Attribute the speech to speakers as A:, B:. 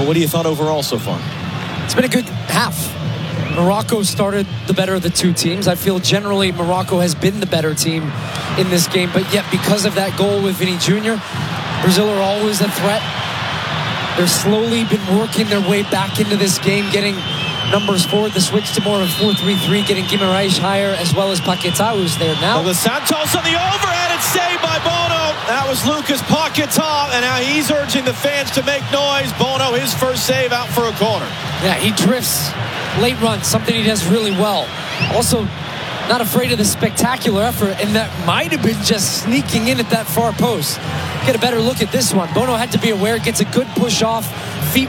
A: Well, what do you thought overall so far?
B: It's been a good half. Morocco started the better of the two teams. I feel generally Morocco has been the better team in this game, but yet because of that goal with Vinny Jr., Brazil are always a threat. They're slowly been working their way back into this game, getting numbers forward, the switch to more of a 4-3-3, getting Guimarães higher, as well as Paquetá, who's there now.
A: Well, the Santos on the overhead, it's saved by Bono. That was Lucas Paquetá, and now he's urging the fans to make noise. Bono, his first save out for a corner.
B: Yeah, he drifts late runs, something he does really well. Also, not afraid of the spectacular effort, and that might have been just sneaking in at that far post. Get a better look at this one. Bono had to be aware, gets a good push off,